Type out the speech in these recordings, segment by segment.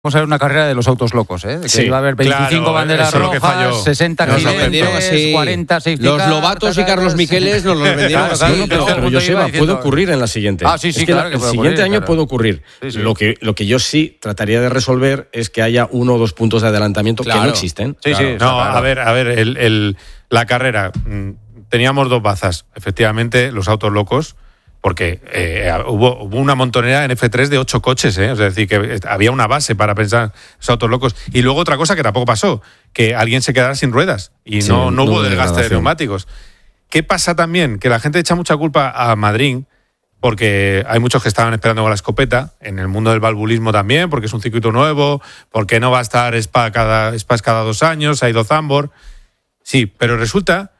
Vamos a ver una carrera de los autos locos, ¿eh? De que Sí, iba a haber 25 banderas rojas, 60 accidentes, 40 safety Los cars, Lobatos y Carlos Miqueles nos los vendieron así. Pero Joseba, puede ocurrir en la siguiente. Ah, sí, es que claro que el puede siguiente ocurrir, año claro. puede ocurrir. Sí, sí. Lo que yo sí trataría de resolver es que haya 1 o 2 puntos de adelantamiento que no existen. Sí, sí. No, a ver, la carrera, teníamos 2 bazas, efectivamente, los autos locos, porque hubo una montonera en F3 de 8 coches, ¿eh? O sea, es decir, que había una base para pensar los autos locos. Y luego otra cosa que tampoco pasó, que alguien se quedara sin ruedas y Sí, no hubo desgaste de degradación. neumáticos. ¿Qué pasa también? Que la gente echa mucha culpa a Madrid, porque hay muchos que estaban esperando con la escopeta, en el mundo del valvulismo también, porque es un circuito nuevo, porque no va a estar Spa cada 2 años, ha ido Zandvoort. Sí, pero resulta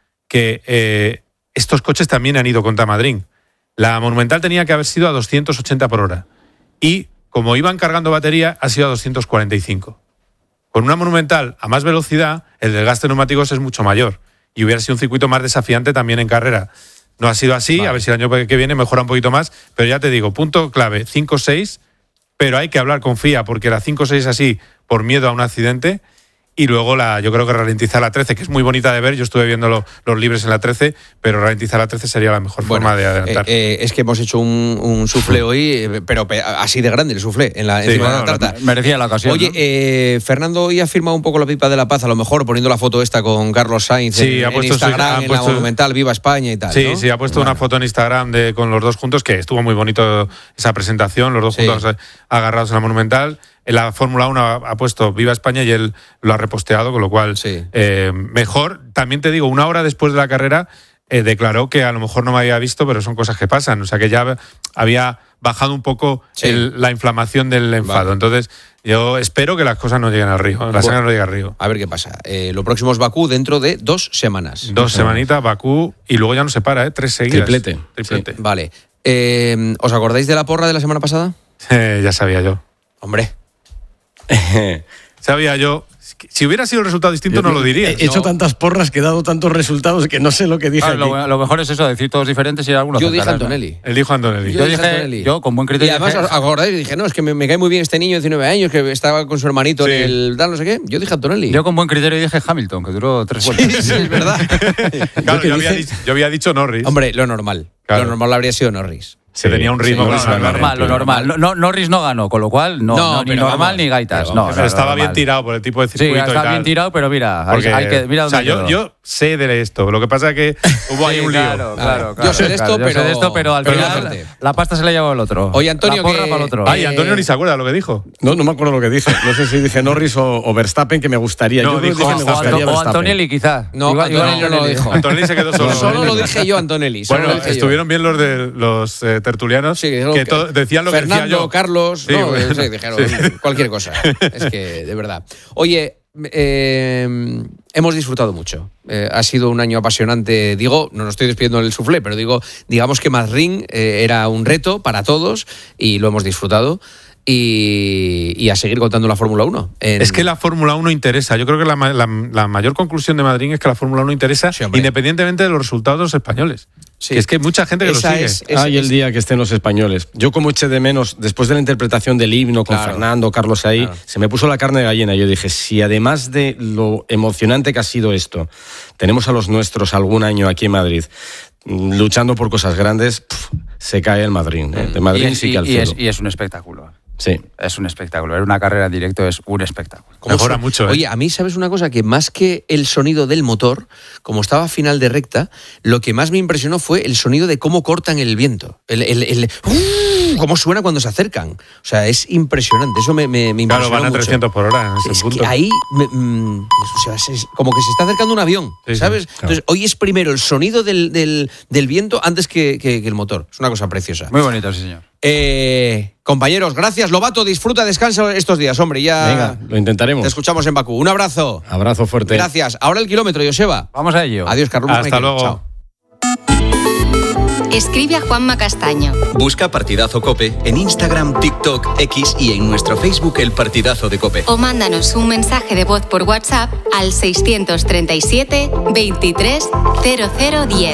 que estos coches también han ido contra Madrid. La Monumental tenía que haber sido a 280 por hora. Y como iban cargando batería, ha sido a 245. Con una Monumental a más velocidad, el desgaste de neumáticos es mucho mayor. Y hubiera sido un circuito más desafiante también en carrera. No ha sido así, a ver si el año que viene mejora un poquito más. Pero ya te digo, punto clave, 5-6, pero hay que hablar con FIA, porque la 5-6 así, por miedo a un accidente. Y luego yo creo que ralentizar la 13, que es muy bonita de ver. Yo estuve viendo los libres en la 13, pero ralentizar la 13 sería la mejor forma de adelantar. Es que hemos hecho un soufflé hoy, pero así de grande el soufflé encima de la tarta. Merecía la ocasión. Oye, ¿no? Fernando hoy ha firmado un poco la pipa de la paz, a lo mejor poniendo la foto esta con Carlos Sainz en Instagram, en la Monumental, Viva España y tal. Sí, ¿no? sí, ha puesto una foto en Instagram con los dos juntos, que estuvo muy bonito esa presentación, los dos juntos agarrados en la Monumental. En la Fórmula 1 ha puesto Viva España y él lo ha reposteado, con lo cual mejor. También te digo, 1 hora después de la carrera declaró que a lo mejor no me había visto, pero son cosas que pasan. O sea, que ya había bajado un poco la inflamación del enfado. Vale. Entonces, yo espero que las cosas no lleguen al río, la sangre no llegue al río. A ver qué pasa. Lo próximo es Bakú dentro de 2 semanas. 2 semanitas, Bakú, y luego ya no se para, 3 seguidas. Triplete. Sí, vale. ¿Os acordáis de la porra de la semana pasada? Ya sabía yo. Hombre. Sabía yo. Si hubiera sido el resultado distinto, no lo diría. He hecho tantas porras que he dado tantos resultados que no sé lo que dije aquí. Lo mejor es eso, decir todos diferentes y algunos. Yo dije Antonelli. Él dijo Antonelli. Yo dije, con buen criterio. Y además, ¿os acordáis? Dije, no, es que me cae muy bien este niño de 19 años que estaba con su hermanito en el tal, no sé qué. Yo dije Antonelli. Yo con buen criterio dije Hamilton, que duró 3 vueltas. Sí, es verdad. Claro, yo había dicho Norris. Hombre, lo normal. Claro. Lo normal habría sido Norris. Se tenía un ritmo. Lo normal. Norris no ganó, con lo cual ni normal ni gaitas. Estaba bien tirado por el tipo de circuito. Sí, estaba bien tirado, pero mira, mira dónde yo sé de esto. Lo que pasa es que hubo ahí un lío. Claro. Yo sé de esto, pero al final la pasta se la llevaba el otro. Oye, Antonio, la porra para el otro. Ay, Antonio ni se acuerda lo que dijo. No me acuerdo lo que dice. No sé si dije Norris o Verstappen, que me gustaría. No, yo dijo dije me gustaría o Antonelli, quizá. No, Antonelli no lo dijo. Antonelli se quedó solo. Solo lo dije yo, Antonelli. Bueno, estuvieron bien los de los tertulianos. Sí, que decían lo Fernando, que decía yo. Carlos, sí, dijeron cualquier cosa. Es que, de verdad. Oye, hemos disfrutado mucho. Ha sido un año apasionante. Digo, no nos estoy despidiendo del soufflé, pero digamos que Madrid era un reto para todos y lo hemos disfrutado. Y a seguir contando la Fórmula 1. Es que la Fórmula 1 interesa. Yo creo que la mayor conclusión de Madrid es que la Fórmula 1 interesa, independientemente de los resultados de los españoles. Sí. Que es que hay mucha gente que lo sigue. Hay el día que estén los españoles. Yo, como eché de menos, después de la interpretación del himno con Fernando, Carlos ahí, se me puso la carne de gallina. Yo dije, si además de lo emocionante que ha sido esto, tenemos a los nuestros algún año aquí en Madrid luchando por cosas grandes, se cae el Madrid. De Madrid sí que al cielo. Y es un espectáculo. Sí. Es un espectáculo. Ver una carrera en directo es un espectáculo. Mejora mucho. Oye, a mí, ¿sabes una cosa? Que más que el sonido del motor, como estaba a final de recta, lo que más me impresionó fue el sonido de cómo cortan el viento. Cómo suena cuando se acercan. O sea, es impresionante. Eso me impresionó mucho. Claro, van a 300 por hora en ese punto. Que ahí, como que se está acercando un avión, ¿sabes? Claro. Entonces, hoy es primero el sonido del viento antes que el motor. Es una cosa preciosa. Muy bonito, sí, señor. Compañeros, gracias. Lobato, disfruta, descansa estos días, hombre. Ya venga, lo intentaremos. Te escuchamos en Bakú. Un abrazo. Abrazo fuerte. Gracias. Ahora el kilómetro, Joseba. Vamos a ello. Adiós, Carlos. Hasta luego. Chao. Escribe a Juanma Castaño. Busca Partidazo COPE en Instagram, TikTok, X y en nuestro Facebook El Partidazo de COPE. O mándanos un mensaje de voz por WhatsApp al 637 23 0010.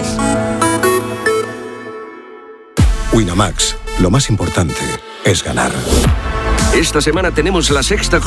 Winamax, lo más importante es ganar. Esta semana tenemos la sexta